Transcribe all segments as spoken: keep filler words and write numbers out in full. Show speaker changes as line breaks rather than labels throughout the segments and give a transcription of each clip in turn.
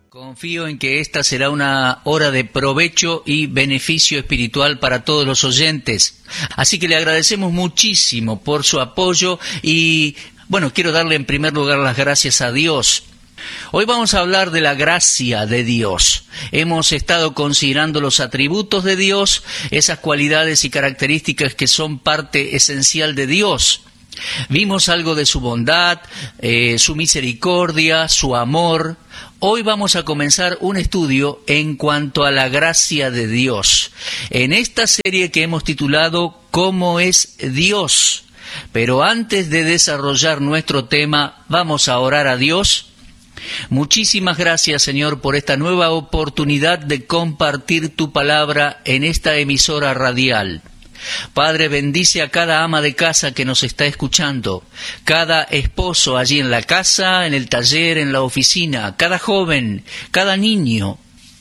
Confío en que esta será una hora de provecho y beneficio espiritual para todos los oyentes. Así que le agradecemos muchísimo por su apoyo y, bueno, quiero darle en primer lugar las gracias a Dios. Hoy vamos a hablar de la gracia de Dios. Hemos estado considerando los atributos de Dios, esas cualidades y características que son parte esencial de Dios. Vimos algo de su bondad, eh, su misericordia, su amor. Hoy vamos a comenzar un estudio en cuanto a la gracia de Dios, en esta serie que hemos titulado ¿Cómo es Dios? Pero antes de desarrollar nuestro tema, vamos a orar a Dios. Muchísimas gracias, Señor, por esta nueva oportunidad de compartir tu palabra en esta emisora radial. Padre, bendice a cada ama de casa que nos está escuchando, cada esposo allí en la casa, en el taller, en la oficina, cada joven, cada niño.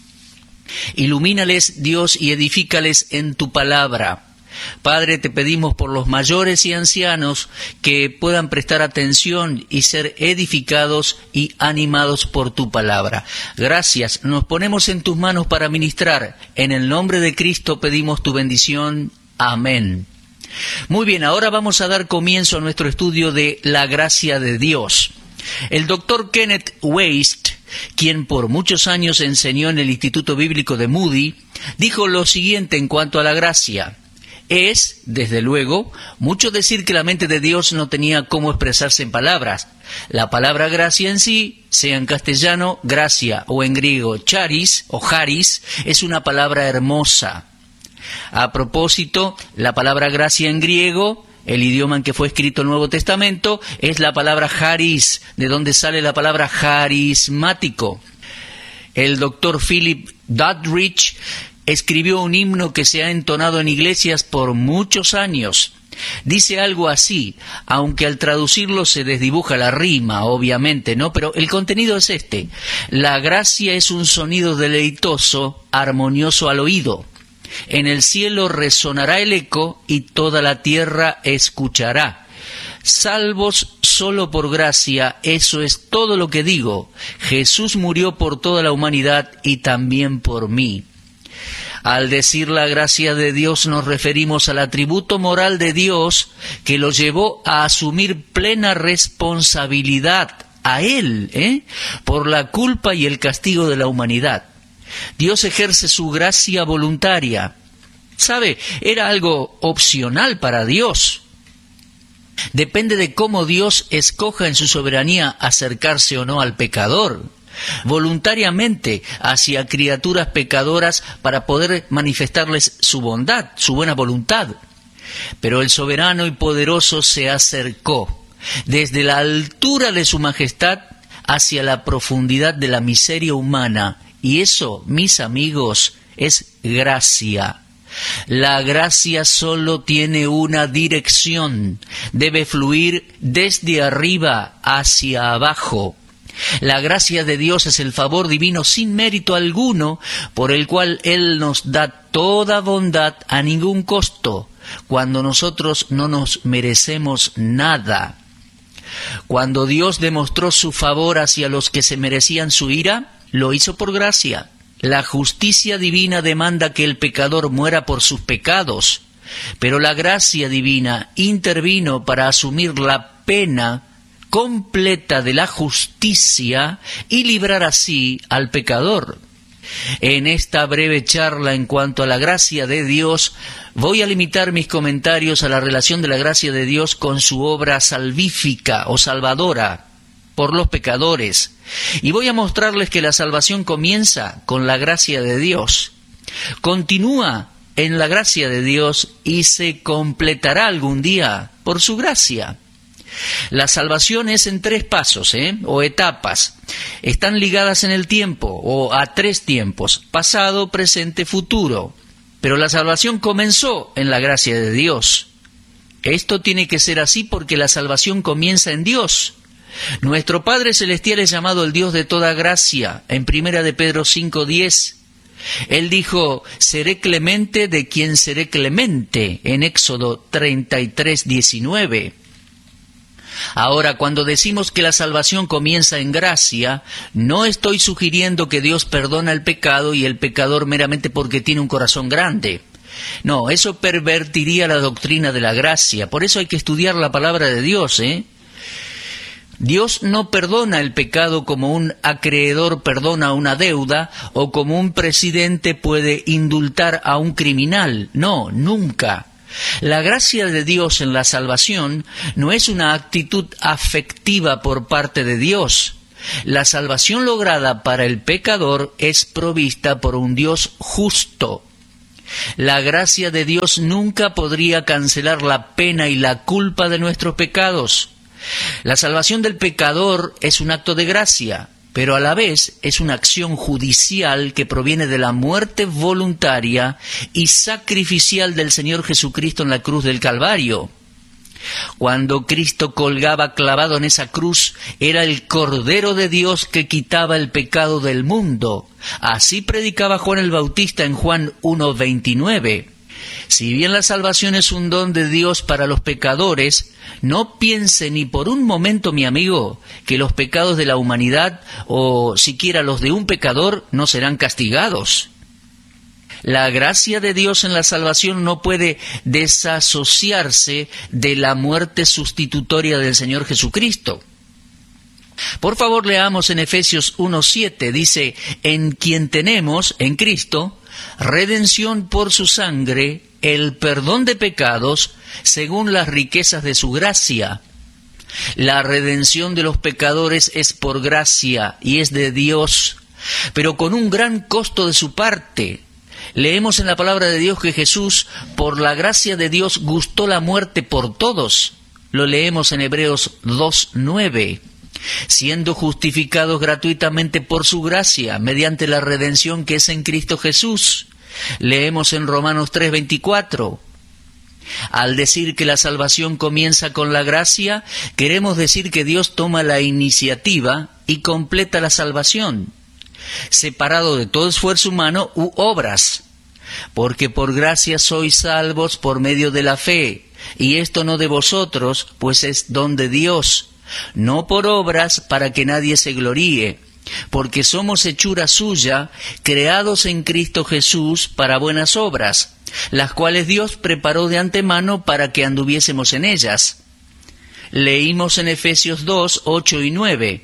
Ilumínales, Dios, y edifícales en tu palabra. Padre, te pedimos por los mayores y ancianos que puedan prestar atención y ser edificados y animados por tu palabra. Gracias, nos ponemos en tus manos para ministrar. En el nombre de Cristo pedimos tu bendición. Amén. Muy bien, ahora vamos a dar comienzo a nuestro estudio de la gracia de Dios. El doctor Kenneth Wuest, quien por muchos años enseñó en el Instituto Bíblico de Moody, dijo lo siguiente en cuanto a la gracia. Es, desde luego, mucho decir que la mente de Dios no tenía cómo expresarse en palabras. La palabra gracia en sí, sea en castellano gracia o en griego charis o charis, es una palabra hermosa. A propósito, la palabra gracia en griego, el idioma en que fue escrito el Nuevo Testamento, es la palabra charis, de donde sale la palabra carismático. El doctor Philip Doddridge escribió un himno que se ha entonado en iglesias por muchos años. Dice algo así, aunque al traducirlo se desdibuja la rima, obviamente, ¿no? Pero el contenido es este. La gracia es un sonido deleitoso, armonioso al oído. En el cielo resonará el eco y toda la tierra escuchará. Salvos solo por gracia, eso es todo lo que digo. Jesús murió por toda la humanidad y también por mí. Al decir la gracia de Dios nos referimos al atributo moral de Dios que lo llevó a asumir plena responsabilidad a Él, ¿eh? por la culpa y el castigo de la humanidad. Dios ejerce su gracia voluntaria. ¿Sabe? Era algo opcional para Dios. Depende de cómo Dios escoja en su soberanía acercarse o no al pecador. Voluntariamente hacia criaturas pecadoras para poder manifestarles su bondad, su buena voluntad. Pero el soberano y poderoso se acercó desde la altura de su majestad hacia la profundidad de la miseria humana. Y eso, mis amigos, es gracia. La gracia solo tiene una dirección. Debe fluir desde arriba hacia abajo. La gracia de Dios es el favor divino sin mérito alguno, por el cual Él nos da toda bondad a ningún costo, cuando nosotros no nos merecemos nada. Cuando Dios demostró su favor hacia los que se merecían su ira, lo hizo por gracia. La justicia divina demanda que el pecador muera por sus pecados, pero la gracia divina intervino para asumir la pena completa de la justicia y librar así al pecador. En esta breve charla en cuanto a la gracia de Dios, voy a limitar mis comentarios a la relación de la gracia de Dios con su obra salvífica o salvadora por los pecadores. Y voy a mostrarles que la salvación comienza con la gracia de Dios, continúa en la gracia de Dios y se completará algún día por su gracia. La salvación es en tres pasos, ¿eh? o etapas. Están ligadas en el tiempo, o a tres tiempos, pasado, presente, futuro. Pero la salvación comenzó en la gracia de Dios. Esto tiene que ser así porque la salvación comienza en Dios. Nuestro Padre Celestial es llamado el Dios de toda gracia, en primera de Pedro cinco diez. Él dijo, seré clemente de quien seré clemente, en Éxodo treinta y tres diecinueve. Ahora, cuando decimos que la salvación comienza en gracia, no estoy sugiriendo que Dios perdona el pecado y el pecador meramente porque tiene un corazón grande. No, eso pervertiría la doctrina de la gracia. Por eso hay que estudiar la palabra de Dios, ¿eh? Dios no perdona el pecado como un acreedor perdona una deuda o como un presidente puede indultar a un criminal. No, nunca. La gracia de Dios en la salvación no es una actitud afectiva por parte de Dios. La salvación lograda para el pecador es provista por un Dios justo. La gracia de Dios nunca podría cancelar la pena y la culpa de nuestros pecados. La salvación del pecador es un acto de gracia, pero a la vez es una acción judicial que proviene de la muerte voluntaria y sacrificial del Señor Jesucristo en la cruz del Calvario. Cuando Cristo colgaba clavado en esa cruz, era el Cordero de Dios que quitaba el pecado del mundo. Así predicaba Juan el Bautista en Juan uno veintinueve. Si bien la salvación es un don de Dios para los pecadores, no piense ni por un momento, mi amigo, que los pecados de la humanidad, o siquiera los de un pecador, no serán castigados. La gracia de Dios en la salvación no puede desasociarse de la muerte sustitutoria del Señor Jesucristo. Por favor, leamos en Efesios uno siete, dice, en quien tenemos, en Cristo, redención por su sangre, el perdón de pecados, según las riquezas de su gracia. La redención de los pecadores es por gracia y es de Dios, pero con un gran costo de su parte. Leemos en la palabra de Dios que Jesús, por la gracia de Dios, gustó la muerte por todos. Lo leemos en Hebreos dos nueve. Siendo justificados gratuitamente por su gracia, mediante la redención que es en Cristo Jesús. Leemos en Romanos tres veinticuatro. Al decir que la salvación comienza con la gracia, queremos decir que Dios toma la iniciativa y completa la salvación, separado de todo esfuerzo humano u obras. Porque por gracia sois salvos por medio de la fe, y esto no de vosotros, pues es don de Dios, no por obras para que nadie se gloríe, porque somos hechura suya, creados en Cristo Jesús para buenas obras, las cuales Dios preparó de antemano para que anduviésemos en ellas. Leímos en Efesios dos, ocho y nueve.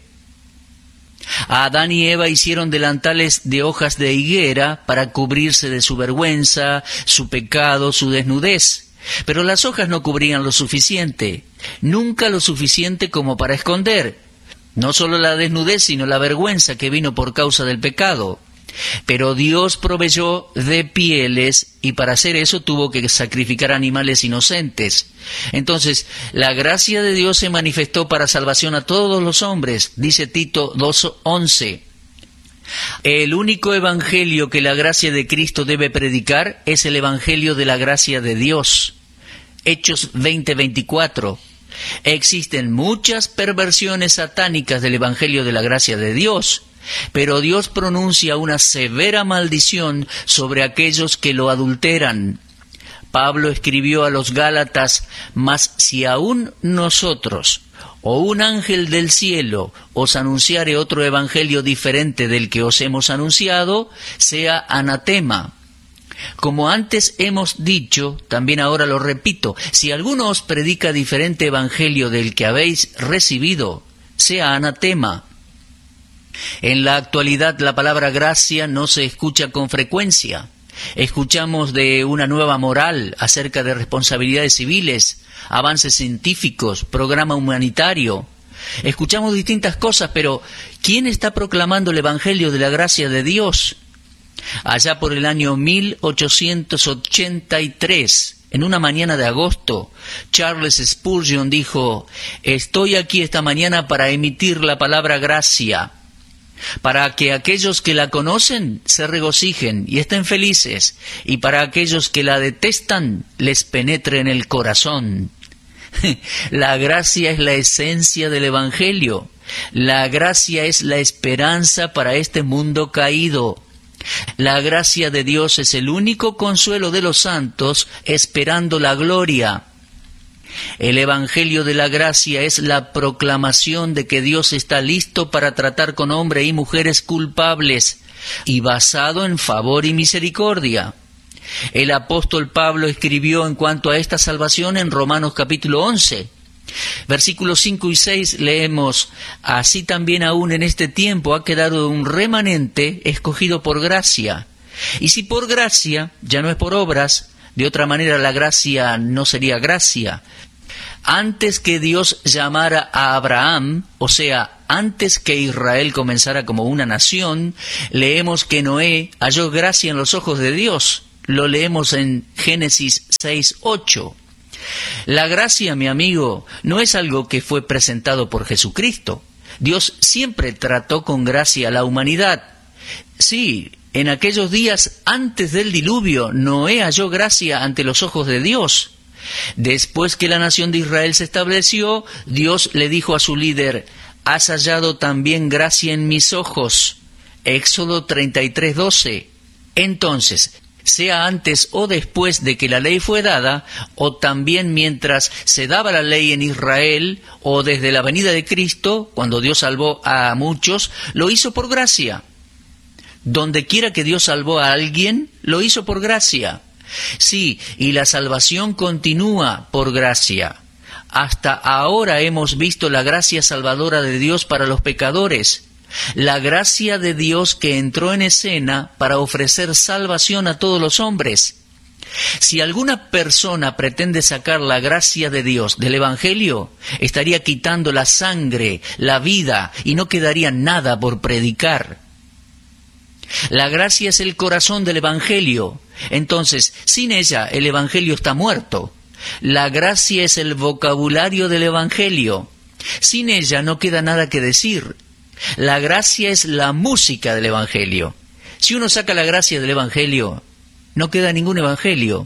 A Adán y Eva hicieron delantales de hojas de higuera para cubrirse de su vergüenza, su pecado, su desnudez. Pero las hojas no cubrían lo suficiente, nunca lo suficiente como para esconder, no solo la desnudez, sino la vergüenza que vino por causa del pecado. Pero Dios proveyó de pieles, y para hacer eso tuvo que sacrificar animales inocentes. Entonces, la gracia de Dios se manifestó para salvación a todos los hombres, dice Tito dos once. El único evangelio que la gracia de Cristo debe predicar es el evangelio de la gracia de Dios. Hechos veinte veinticuatro. Existen muchas perversiones satánicas del evangelio de la gracia de Dios, pero Dios pronuncia una severa maldición sobre aquellos que lo adulteran. Pablo escribió a los Gálatas, mas si aún nosotros o un ángel del cielo os anunciare otro evangelio diferente del que os hemos anunciado, sea anatema. Como antes hemos dicho, también ahora lo repito, si alguno os predica diferente evangelio del que habéis recibido, sea anatema. En la actualidad la palabra gracia no se escucha con frecuencia. Escuchamos de una nueva moral acerca de responsabilidades civiles, avances científicos, programa humanitario. Escuchamos distintas cosas, pero ¿quién está proclamando el evangelio de la gracia de Dios? Allá por el año mil ochocientos ochenta y tres, en una mañana de agosto, Charles Spurgeon dijo: «Estoy aquí esta mañana para emitir la palabra gracia, para que aquellos que la conocen se regocijen y estén felices, y para aquellos que la detestan les penetre en el corazón». La gracia es la esencia del evangelio. La gracia es la esperanza para este mundo caído. La gracia de Dios es el único consuelo de los santos esperando la gloria. El Evangelio de la Gracia es la proclamación de que Dios está listo para tratar con hombres y mujeres culpables y basado en favor y misericordia. El apóstol Pablo escribió en cuanto a esta salvación en Romanos capítulo once. Versículos cinco y seis leemos: así también aún en este tiempo ha quedado un remanente escogido por gracia. Y si por gracia, ya no es por obras, de otra manera la gracia no sería gracia. Antes que Dios llamara a Abraham, o sea, antes que Israel comenzara como una nación, leemos que Noé halló gracia en los ojos de Dios. Lo leemos en Génesis seis ocho. La gracia, mi amigo, no es algo que fue presentado por Jesucristo. Dios siempre trató con gracia a la humanidad. Sí, en aquellos días antes del diluvio, Noé halló gracia ante los ojos de Dios. Después que la nación de Israel se estableció, Dios le dijo a su líder: has hallado también gracia en mis ojos. Éxodo treinta y tres doce. Entonces, sea antes o después de que la ley fue dada, o también mientras se daba la ley en Israel, o desde la venida de Cristo, cuando Dios salvó a muchos, lo hizo por gracia. Donde quiera que Dios salvó a alguien, lo hizo por gracia. Sí, y la salvación continúa por gracia. Hasta ahora hemos visto la gracia salvadora de Dios para los pecadores. La gracia de Dios que entró en escena para ofrecer salvación a todos los hombres. Si alguna persona pretende sacar la gracia de Dios del Evangelio, estaría quitando la sangre, la vida, y no quedaría nada por predicar. La gracia es el corazón del Evangelio. Entonces, sin ella, el Evangelio está muerto. La gracia es el vocabulario del Evangelio. Sin ella no queda nada que decir. La gracia es la música del Evangelio. Si uno saca la gracia del Evangelio, no queda ningún Evangelio.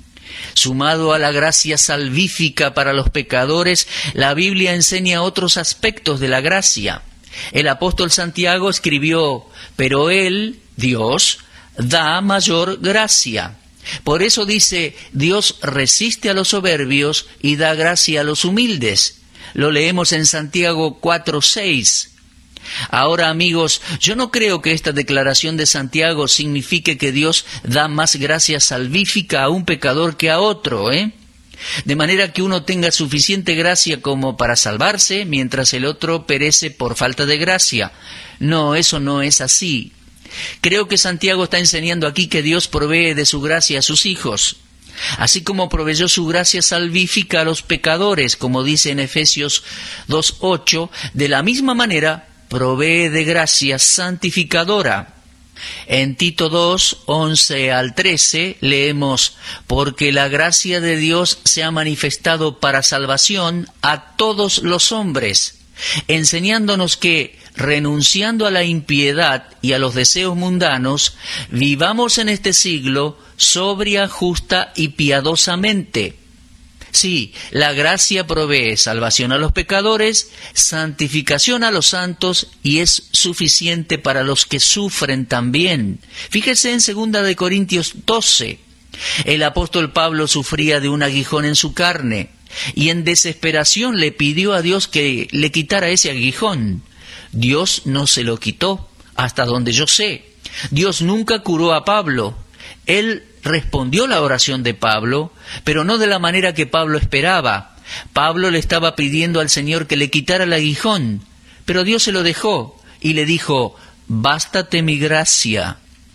Sumado a la gracia salvífica para los pecadores, la Biblia enseña otros aspectos de la gracia. El apóstol Santiago escribió: pero Él, Dios, da mayor gracia. Por eso dice: Dios resiste a los soberbios y da gracia a los humildes. Lo leemos en Santiago cuatro seis. Ahora, amigos, yo no creo que esta declaración de Santiago signifique que Dios da más gracia salvífica a un pecador que a otro, ¿eh? De manera que uno tenga suficiente gracia como para salvarse, mientras el otro perece por falta de gracia. No, eso no es así. Creo que Santiago está enseñando aquí que Dios provee de su gracia a sus hijos, así como proveyó su gracia salvífica a los pecadores, como dice en Efesios dos ocho, de la misma manera provee de gracia santificadora. En Tito dos once al trece leemos: porque la gracia de Dios se ha manifestado para salvación a todos los hombres, enseñándonos que, renunciando a la impiedad y a los deseos mundanos, vivamos en este siglo sobria, justa y piadosamente. Sí, la gracia provee salvación a los pecadores, santificación a los santos, y es suficiente para los que sufren también. Fíjese en segunda de Corintios doce. El apóstol Pablo sufría de un aguijón en su carne, y en desesperación le pidió a Dios que le quitara ese aguijón. Dios no se lo quitó, hasta donde yo sé. Dios nunca curó a Pablo. Él respondió la oración de Pablo, pero no de la manera que Pablo esperaba. Pablo le estaba pidiendo al Señor que le quitara el aguijón, pero Dios se lo dejó y le dijo: bástate mi gracia.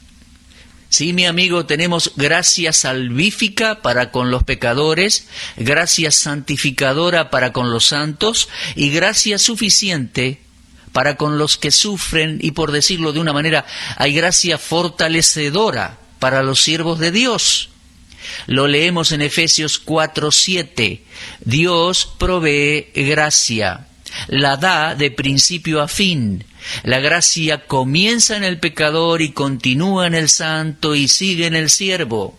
Sí, mi amigo, tenemos gracia salvífica para con los pecadores, gracia santificadora para con los santos y gracia suficiente para con los que sufren, y por decirlo de una manera, hay gracia fortalecedora para los siervos de Dios. Lo leemos en Efesios cuatro siete. Dios provee gracia, la da de principio a fin. La gracia comienza en el pecador y continúa en el santo y sigue en el siervo.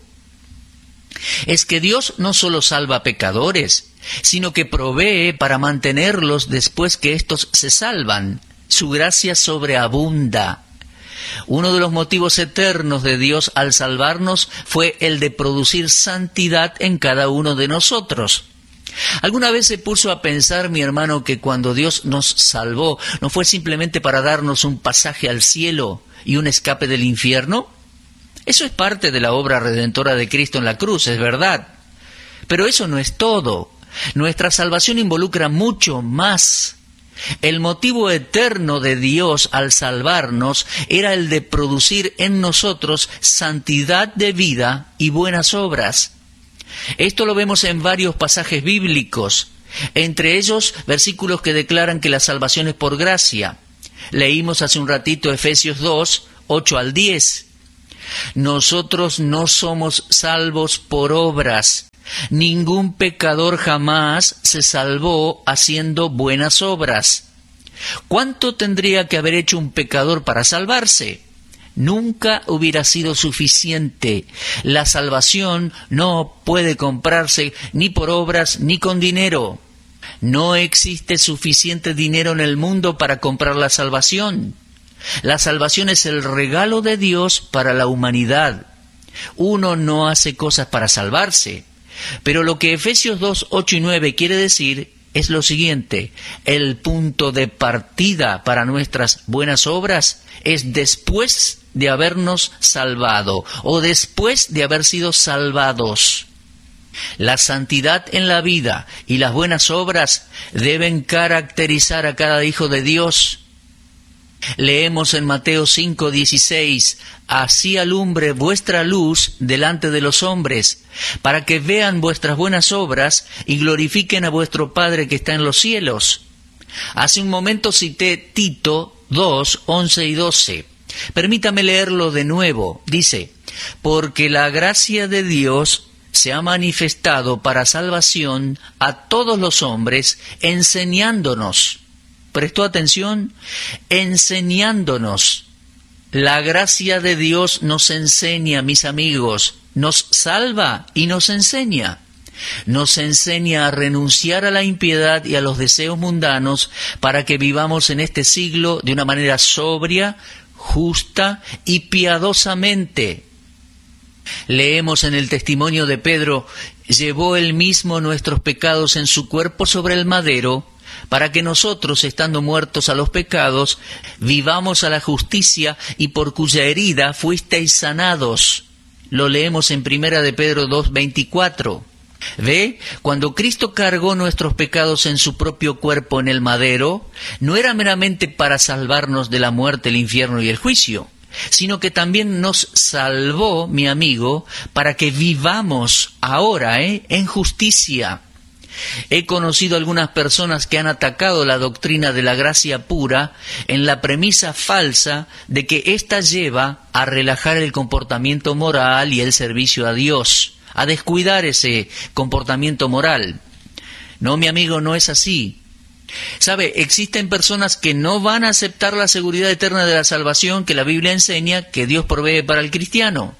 Es que Dios no solo salva pecadores, sino que provee para mantenerlos después que éstos se salvan. Su gracia sobreabunda. Uno de los motivos eternos de Dios al salvarnos fue el de producir santidad en cada uno de nosotros. ¿Alguna vez se puso a pensar, mi hermano, que cuando Dios nos salvó, no fue simplemente para darnos un pasaje al cielo y un escape del infierno? Eso es parte de la obra redentora de Cristo en la cruz, es verdad. Pero eso no es todo. Nuestra salvación involucra mucho más. El motivo eterno de Dios al salvarnos era el de producir en nosotros santidad de vida y buenas obras. Esto lo vemos en varios pasajes bíblicos, entre ellos versículos que declaran que la salvación es por gracia. Leímos hace un ratito Efesios dos, ocho al diez. Nosotros no somos salvos por obras. Ningún pecador jamás se salvó haciendo buenas obras. ¿Cuánto tendría que haber hecho un pecador para salvarse? Nunca hubiera sido suficiente. La salvación no puede comprarse ni por obras ni con dinero. No existe suficiente dinero en el mundo para comprar la salvación. La salvación es el regalo de Dios para la humanidad. Uno no hace cosas para salvarse. Pero lo que Efesios dos, ocho y nueve quiere decir es lo siguiente: el punto de partida para nuestras buenas obras es después de habernos salvado o después de haber sido salvados. La santidad en la vida y las buenas obras deben caracterizar a cada hijo de Dios. Leemos en Mateo cinco, dieciséis, así alumbre vuestra luz delante de los hombres, para que vean vuestras buenas obras y glorifiquen a vuestro Padre que está en los cielos. Hace un momento cité Tito dos, once y doce. Permítame leerlo de nuevo. Dice, porque la gracia de Dios se ha manifestado para salvación a todos los hombres, enseñándonos. ¿Prestó atención? Enseñándonos. La gracia de Dios nos enseña, mis amigos, nos salva y nos enseña. Nos enseña a renunciar a la impiedad y a los deseos mundanos para que vivamos en este siglo de una manera sobria, justa y piadosamente. Leemos en el testimonio de Pedro, llevó él mismo nuestros pecados en su cuerpo sobre el madero, para que nosotros, estando muertos a los pecados, vivamos a la justicia, y por cuya herida fuisteis sanados. Lo leemos en Primera de Pedro dos, veinticuatro. ¿Ve? Cuando Cristo cargó nuestros pecados en su propio cuerpo en el madero, no era meramente para salvarnos de la muerte, el infierno y el juicio, sino que también nos salvó, mi amigo, para que vivamos ahora, ¿eh? en justicia. He conocido algunas personas que han atacado la doctrina de la gracia pura en la premisa falsa de que ésta lleva a relajar el comportamiento moral y el servicio a Dios, a descuidar ese comportamiento moral. No, mi amigo, no es así. ¿Sabe? Existen personas que no van a aceptar la seguridad eterna de la salvación que la Biblia enseña que Dios provee para el cristiano,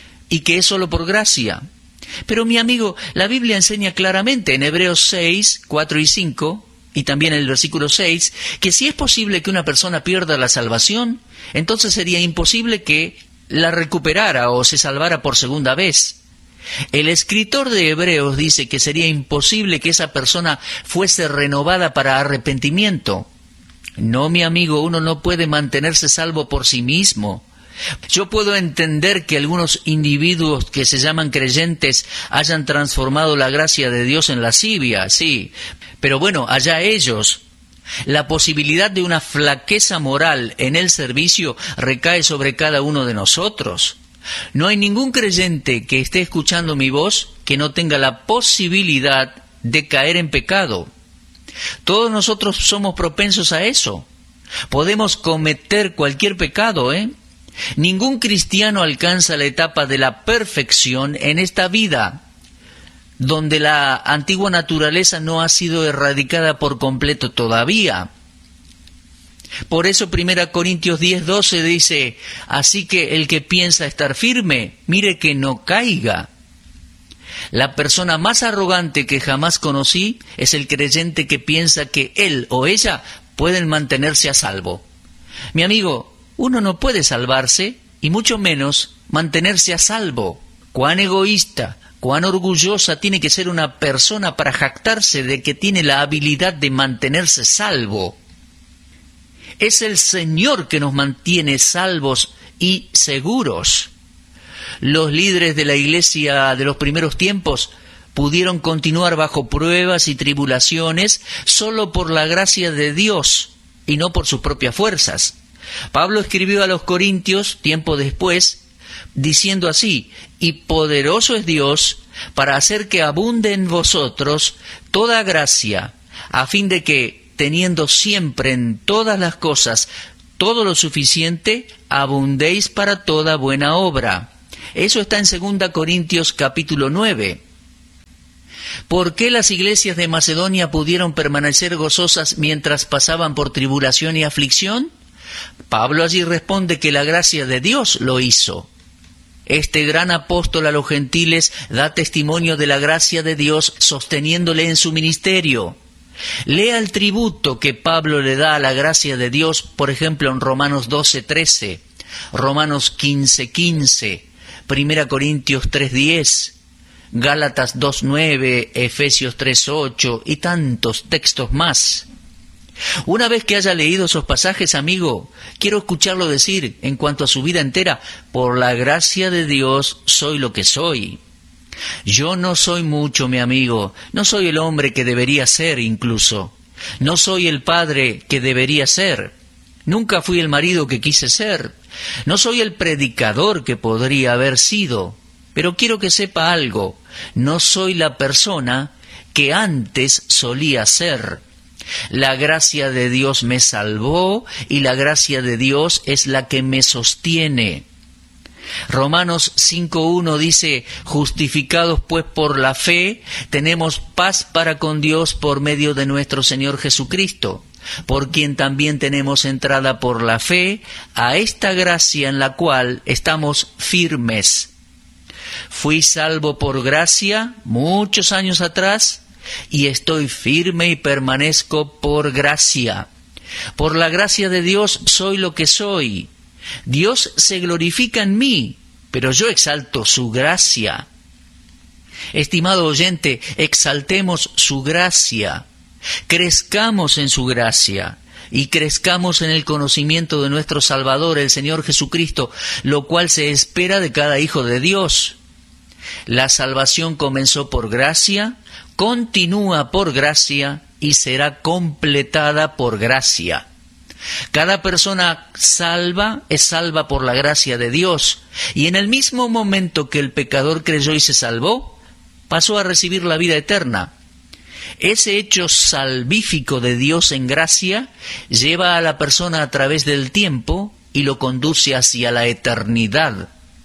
y que es solo por gracia. Pero, mi amigo, la Biblia enseña claramente en Hebreos seis, cuatro y cinco, y también en el versículo seis, que si es posible que una persona pierda la salvación, entonces sería imposible que la recuperara o se salvara por segunda vez. El escritor de Hebreos dice que sería imposible que esa persona fuese renovada para arrepentimiento. No, mi amigo, uno no puede mantenerse salvo por sí mismo. Yo puedo entender que algunos individuos que se llaman creyentes hayan transformado la gracia de Dios en lascivia, sí, pero bueno, allá ellos. La posibilidad de una flaqueza moral en el servicio recae sobre cada uno de nosotros. No hay ningún creyente que esté escuchando mi voz que no tenga la posibilidad de caer en pecado. Todos nosotros somos propensos a eso. Podemos cometer cualquier pecado, ¿eh? Ningún cristiano alcanza la etapa de la perfección en esta vida, donde la antigua naturaleza no ha sido erradicada por completo todavía. Por eso Primera Corintios diez, doce dice, así que el que piensa estar firme, mire que no caiga. La persona más arrogante que jamás conocí es el creyente que piensa que él o ella pueden mantenerse a salvo. Mi amigo, uno no puede salvarse y mucho menos mantenerse a salvo. Cuán egoísta, cuán orgullosa tiene que ser una persona para jactarse de que tiene la habilidad de mantenerse salvo. Es el Señor que nos mantiene salvos y seguros. Los líderes de la iglesia de los primeros tiempos pudieron continuar bajo pruebas y tribulaciones solo por la gracia de Dios y no por sus propias fuerzas. Pablo escribió a los Corintios tiempo después, diciendo así: y poderoso es Dios para hacer que abunde en vosotros toda gracia, a fin de que, teniendo siempre en todas las cosas todo lo suficiente, abundéis para toda buena obra. Eso está en segunda Corintios capítulo nueve. ¿Por qué las iglesias de Macedonia pudieron permanecer gozosas mientras pasaban por tribulación y aflicción? Pablo allí responde que la gracia de Dios lo hizo. Este gran apóstol a los gentiles da testimonio de la gracia de Dios sosteniéndole en su ministerio. Lea el tributo que Pablo le da a la gracia de Dios, por ejemplo, en Romanos doce trece, Romanos quince quince, primera Corintios tres diez, Gálatas dos nueve, Efesios tres ocho y tantos textos más. Una vez que haya leído esos pasajes, amigo, quiero escucharlo decir en cuanto a su vida entera: por la gracia de Dios soy lo que soy. Yo no soy mucho, mi amigo, no soy el hombre que debería ser incluso, no soy el padre que debería ser, nunca fui el marido que quise ser, no soy el predicador que podría haber sido, pero quiero que sepa algo: no soy la persona que antes solía ser. La gracia de Dios me salvó y la gracia de Dios es la que me sostiene. Romanos cinco uno dice: justificados pues por la fe, tenemos paz para con Dios por medio de nuestro Señor Jesucristo, por quien también tenemos entrada por la fe a esta gracia en la cual estamos firmes. Fui salvo por gracia muchos años atrás, y estoy firme y permanezco por gracia. Por la gracia de Dios soy lo que soy. Dios se glorifica en mí, pero yo exalto su gracia. Estimado oyente, exaltemos su gracia, crezcamos en su gracia y crezcamos en el conocimiento de nuestro Salvador, el Señor Jesucristo, lo cual se espera de cada hijo de Dios. La salvación comenzó por gracia, continúa por gracia y será completada por gracia. Cada persona salva es salva por la gracia de Dios, y en el mismo momento que el pecador creyó y se salvó, pasó a recibir la vida eterna. Ese hecho salvífico de Dios en gracia lleva a la persona a través del tiempo y lo conduce hacia la eternidad.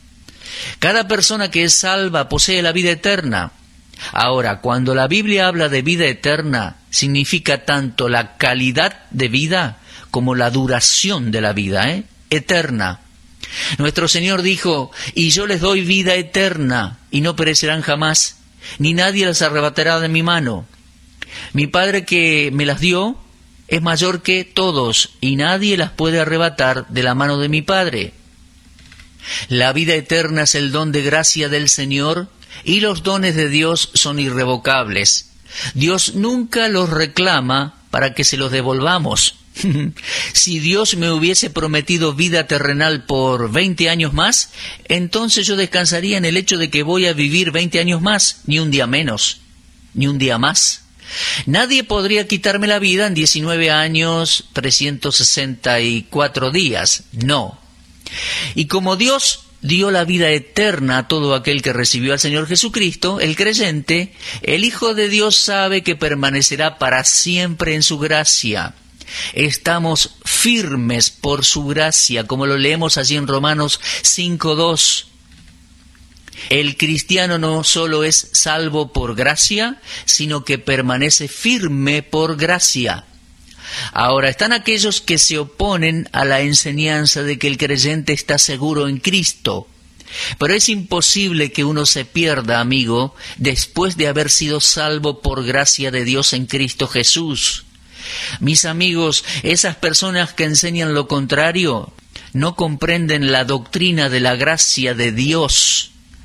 Cada persona que es salva posee la vida eterna. Ahora, cuando la Biblia habla de vida eterna, significa tanto la calidad de vida como la duración de la vida, ¿eh? Eterna. Nuestro Señor dijo: y yo les doy vida eterna, y no perecerán jamás, ni nadie las arrebatará de mi mano. Mi Padre que me las dio es mayor que todos, y nadie las puede arrebatar de la mano de mi Padre. La vida eterna es el don de gracia del Señor, y los dones de Dios son irrevocables. Dios nunca los reclama para que se los devolvamos. Si Dios me hubiese prometido vida terrenal por veinte años más, entonces yo descansaría en el hecho de que voy a vivir veinte años más, ni un día menos, ni un día más. Nadie podría quitarme la vida en diecinueve años, trescientos sesenta y cuatro días, no. Y como Dios dio la vida eterna a todo aquel que recibió al Señor Jesucristo, el creyente, el Hijo de Dios sabe que permanecerá para siempre en su gracia. Estamos firmes por su gracia, como lo leemos allí en Romanos cinco dos. El cristiano no solo es salvo por gracia, sino que permanece firme por gracia. Ahora, están aquellos que se oponen a la enseñanza de que el creyente está seguro en Cristo. Pero es imposible que uno se pierda, amigo, después de haber sido salvo por gracia de Dios en Cristo Jesús. Mis amigos, esas personas que enseñan lo contrario no comprenden la doctrina de la gracia de Dios.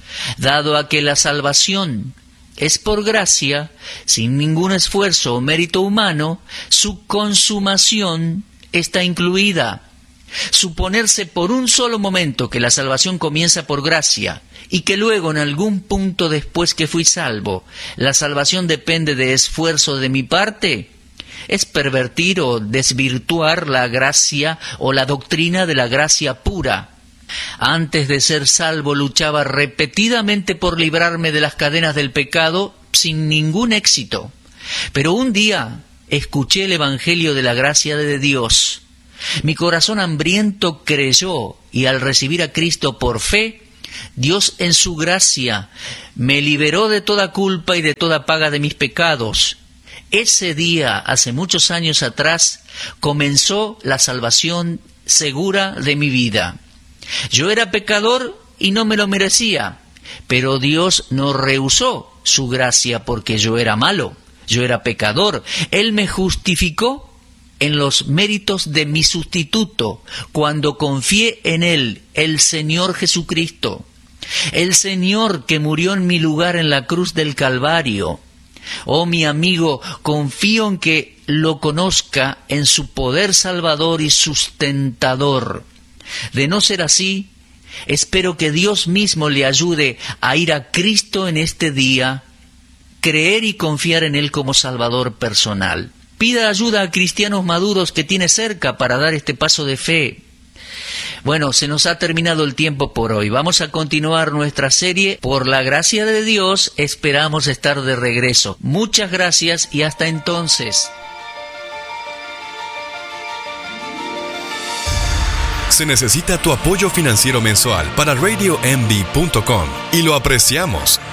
Dado a que la salvación es por gracia, sin ningún esfuerzo o mérito humano, su consumación está incluida. Suponerse por un solo momento que la salvación comienza por gracia y que luego en algún punto después que fui salvo, la salvación depende de esfuerzo de mi parte, es pervertir o desvirtuar la gracia o la doctrina de la gracia pura. Antes de ser salvo luchaba repetidamente por librarme de las cadenas del pecado sin ningún éxito. Pero un día escuché el Evangelio de la gracia de Dios. Mi corazón hambriento creyó y al recibir a Cristo por fe, Dios en su gracia me liberó de toda culpa y de toda paga de mis pecados. Ese día, hace muchos años atrás, comenzó la salvación segura de mi vida. Yo era pecador y no me lo merecía, pero Dios no rehusó su gracia porque yo era malo, yo era pecador. Él me justificó en los méritos de mi sustituto, cuando confié en Él, el Señor Jesucristo, el Señor que murió en mi lugar en la cruz del Calvario. Oh, mi amigo, confío en que lo conozca en su poder salvador y sustentador. De no ser así, espero que Dios mismo le ayude a ir a Cristo en este día, creer y confiar en Él como Salvador personal. Pida ayuda a cristianos maduros que tiene cerca para dar este paso de fe. Bueno, se nos ha terminado el tiempo por hoy. Vamos a continuar nuestra serie. Por la gracia de Dios, esperamos estar de regreso. Muchas gracias y hasta entonces.
Se necesita tu apoyo financiero mensual para radio m b punto com y lo apreciamos.